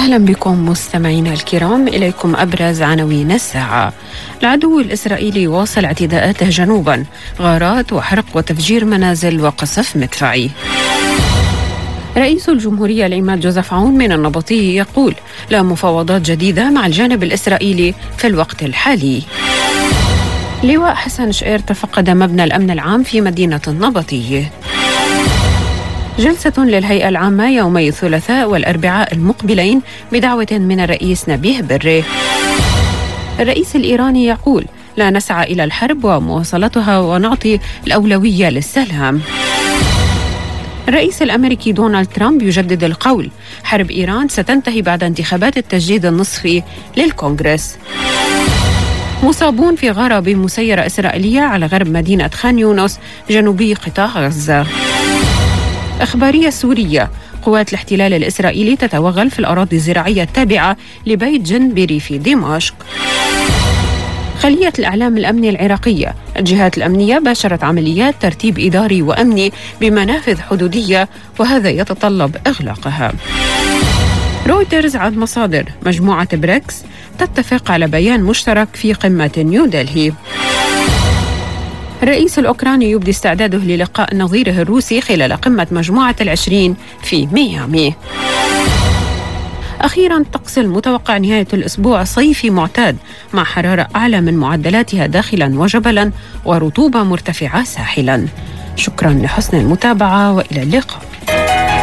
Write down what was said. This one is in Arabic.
أهلا بكم مستمعينا الكرام. إليكم أبرز عناوين الساعة. العدو الإسرائيلي واصل اعتداءاته جنوبا، غارات وحرق وتفجير منازل وقصف مدفعي. رئيس الجمهورية العماد جوزيف عون من النبطي يقول لا مفاوضات جديدة مع الجانب الإسرائيلي في الوقت الحالي. لواء حسن شقير تفقد مبنى الأمن العام في مدينة النبطي. جلسة للهيئة العامة يومي الثلاثاء والأربعاء المقبلين بدعوة من الرئيس نبيه بري. الرئيس الإيراني يقول لا نسعى إلى الحرب ومواصلتها ونعطي الأولوية للسلام. الرئيس الأمريكي دونالد ترامب يجدد القول حرب إيران ستنتهي بعد انتخابات التجديد النصفي للكونغرس. مصابون في غارة بمسيرة إسرائيلية على غرب مدينة خان يونس جنوبي قطاع غزة. أخبارية سورية، قوات الاحتلال الإسرائيلي تتوغل في الأراضي الزراعية التابعة لبيت جن بريف دمشق. خلية الإعلام الأمني العراقية، الجهات الأمنية باشرت عمليات ترتيب إداري وأمني بمنافذ حدودية وهذا يتطلب إغلاقها. رويترز عن مصادر، مجموعة بريكس تتفق على بيان مشترك في قمة نيودلهي. الرئيس الأوكراني يبدي استعداده للقاء نظيره الروسي خلال قمة مجموعة العشرين في ميامي. أخيراً، طقس المتوقع نهاية الأسبوع صيفي معتاد مع حرارة أعلى من معدلاتها داخلاً وجبلاً ورطوبة مرتفعة ساحلاً. شكراً لحسن المتابعة وإلى اللقاء.